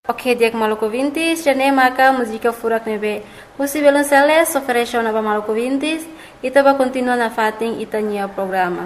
Ok, dia Maluku Vintis, jane maka música furak nebe. Husi belum seles, oferecio naba Maluku Vintis, ita ba continua na fating ita nia programa.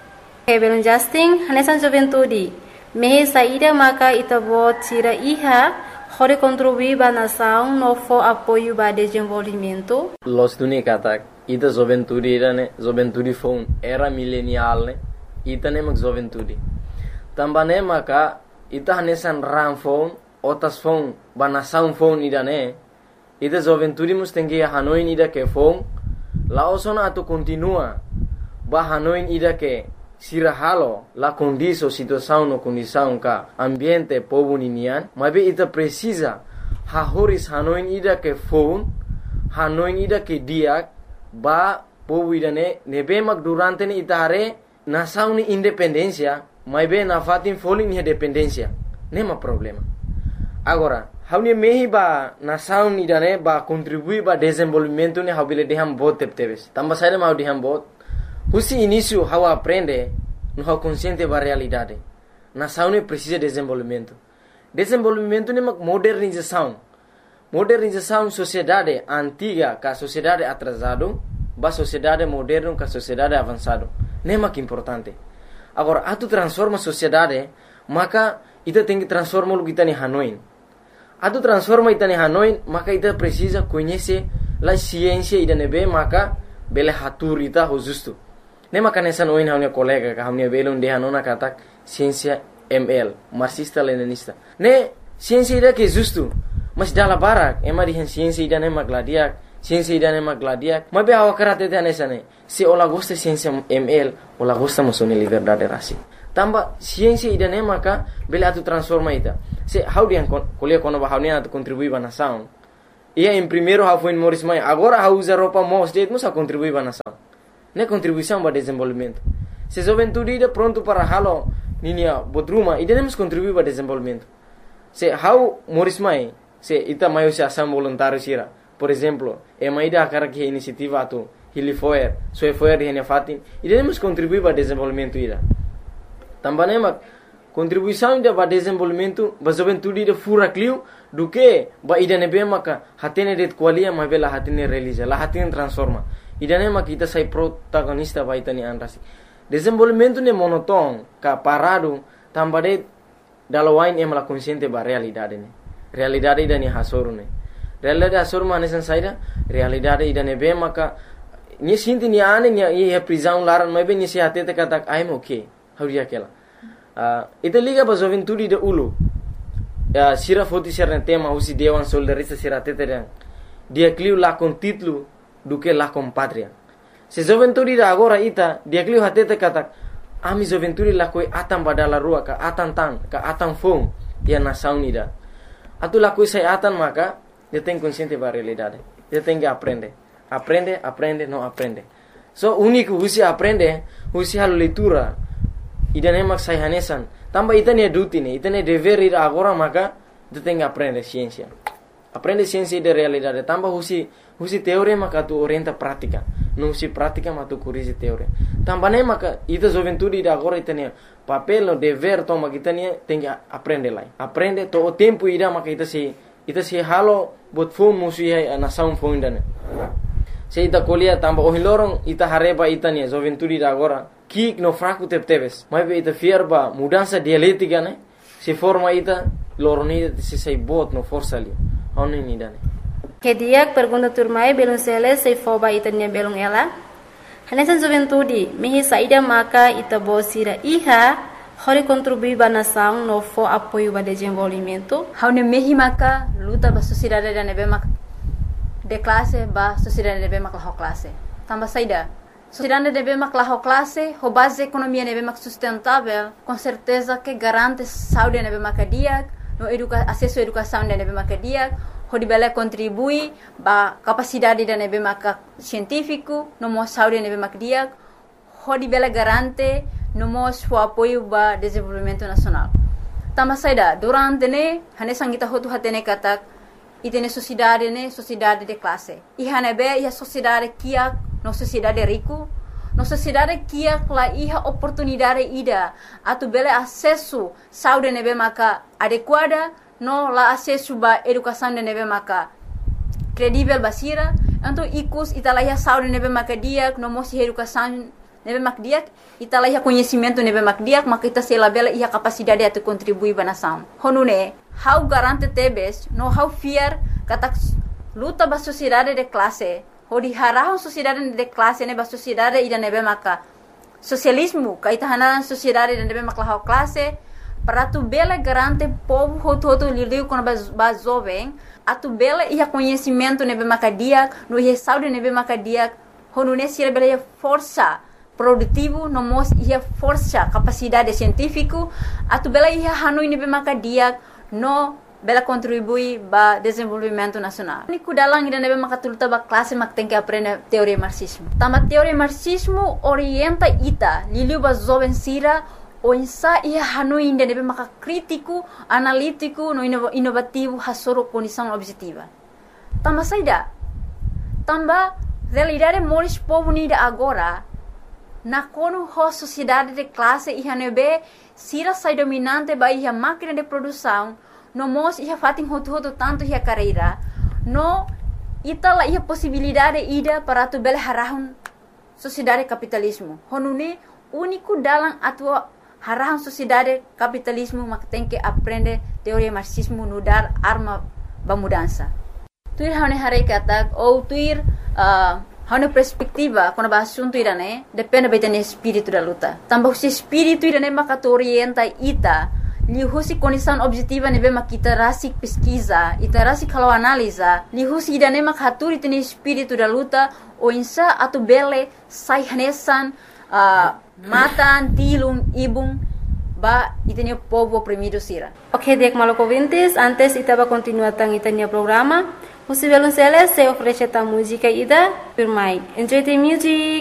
Ok, belum Justin, hanesan juventudi. Mehe saída maka ita bo tira iha, hore contribuir ba nação no fo apoio ba desenvolvimento. Los tuni katak, ita juventudi irane, juventudi phone era milenial ne, ita ne mak juventudi. Tambane maka ita hanesan ram phone otas phone banasaun phone ida ne ida joventuri mustengi hanoin ida ke phone laosona atu continua ba hanoin ida ke sirahalo la condiso situação no condição ka ambiente povo ninian mabe ita precisa hahoris hanoin ida ke phone hanoin ida ke diak ba povo ida ne nebe mak durante ne ita hare nasaun ni independencia mabe na fatin folin ni dependencia nema problema. Agora, haune mehi ba nasaun ni dane ba contribui ba desenvolvimento ne habile deham bot tepteves. Tamba saída mau deham bot. Husi início how aprende no how consciente ba realidade. Nasaun ne precisa desenvolvimento. Desenvolvimento ne mak modernização. Modernização sociedade antiga ka sociedade atrasado ba sociedade moderno ka sociedade avançado. Ne mak importante. Agora, atu transforma sociedade, maka ita tem que transformar o que está em Hanoi. Atu transforma ita em Hanoi, maka ita precisa conhecer a ciência ida nebe, maka bela hatur ita ho justo. Ne maka nessa noin hamne colega ka hamne belon de hanona katak ciência ML, marxista leninista. Ne ciência ida que justo, mas dala barak, ema di ciência ida ne magladiak, ciência ida ne magladiak. Mabe awa karate te nessa ne. Se ola gosta ciência ML, ola gosta mosone liberdade racial. Tamba ciência ida ne maka bela atu transforma ita. Se how dia kuliah kono ba how ne atu contribui ba nação. Ia em primeiro how foi Morris Mai, agora how usa roupa mos det musa contribui ba nação. Ne contribuição ba desenvolvimento. Se juventude ida pronto para halo ninia bodruma ida nemos contribui ba desenvolvimento. Se how Morris Mai, se ita maio se ação voluntário sira. Por exemplo, e mai da cara que iniciativa atu Hilifoer, Soefoer de fatin, ida nemos contribui ba desenvolvimento ida. Também mak contribuição ida ba desenvolvimento ba juventude ida fura clio do que ba ida nebe maka hatene det qualia ma bela hatene realiza la hatene transforma ida ne mak kita sai protagonista ba itani anrasi desenvolvimento ne monoton ka parado tambade dalawain em la consciente ba realidade ne realidade ida ni hasoru ne realidade hasoru mane san saida realidade ida nebe maka ni sinti ni ane ni e prisão laran ma be ni se hatete katak I'm okay hauria kela ita liga ba juventude de ulu sira foti sirne tema usi dewan soldarista sira teteren dia cliu la con título do que la con patria se juventude da agora ita dia cliu hatete katak ami juventude la koi atam badala rua ka atan tan ka atan fom dia nação ida atu la koi sai atan maka dia tem consciente ba realidade dia tem que aprende não aprende so único usi aprende usi hal leitura ida ne mak sai hanesan tamba ita ne duty ne ita ne dever ida agora maka tu tem que aprender ciência de realidade tamba husi teoria maka tu orienta prática não husi prática mas tu corrige teoria tamba ne maka ita juventude ida agora ita ne papel no dever toma kita ne tem que aprender lá aprende to o tempo ida maka ita se halo bot phone musi hai nação phone dane se ita colia tamba o hilorong ita hareba ita ne juventude ida agora kik no fraco tepteves mas ita fierba mudança dialética né se forma ita loroni se sai bot no força ali oni ni dane Que dia pergunta turmai belum seles se foba ita nia belum ela hanesan juventude mehi saída maka ita bosira iha hori contribui ba nação no fo apoio ba desenvolvimento haune mehi maka luta ba sociedade da nebe mak de classe ba sociedade nebe mak la classe tamba saída sociedade deve mak la classe ho base economia deve mak sustentável com certeza que garante saúde deve mak dia no acesso à educação deve mak dia ho dibela contribui ba capacidade deve mak científico no mo saúde deve mak dia ho dibela garante no mo o apoio ba desenvolvimento nacional tama saida durante ne hane sangita hotu hatene katak itene sociedade de classe e hanebe a sociedade kia no sociedade rico no sociedade kia la iha oportunidade ida atu bele acesso saúde nebe maka adequada no la acesso ba educação de neve maka credível basira, então icus italaya saúde neve maka diak, no mosi educação neve mak diak, italaya conhecimento neve mak diak, maka ita sela bela ia capacidade de contribuir ba nação. Honune, how garante tebes, no how fear kata luta ba sociedade de classe, hodi harahon sociedade de classe ne ba sociedade ida neve maka socialismo, kaita hanan sociedade de neve maka how classe, para tu bela garante povo hoto lidiu com ba jovem, a tu bela ia conhecimento neve maka diak, no ia saúde neve maka diak, honune sira bela ia força produtivo, no mos ia força capacidade científico, a tu bela ia hanui nebe makadiak no bela contribui ba desenvolvimento nacional. Niku dalang ida nebe makatulta ba classe mak tem que aprender teoria marxismo. Tama teoria marxismo orienta ita liliu ba jovem sira o insa ia hanui ida nebe maka crítico, analítico, no inovativo hasoro condição objetiva. Tama saida. Tamba realidade moris povo nida agora na kono ho sociedade de classe iha nebe sira sai dominante ba iha máquina de produção no mos iha fatin hotu tanto iha carreira no itala iha possibilidade ida para tu bele harahun sociedade capitalismo honune único dalam atua harahun sociedade capitalismo mak tem que aprender teoria marxismo no dar arma ba mudança tuir hane hare katak ou tuir Hana perspectiva, quando vai assunto irane, depende bem do espírito da luta. Também o espírito irane makato orienta ita, li husi condição objetiva nebe makita rasik pesquisa, ita rasik kalau analisa, li husi irane makaturi tene espírito da luta, o insa atu bele sai hanesan, matan, tilum, ibum, ba itene povo oprimido sira. Ok, dek Maluco ouvintes, antes itaba continuar tang itania programa. Você violonceles se oferece a música ida, Enjoy the music!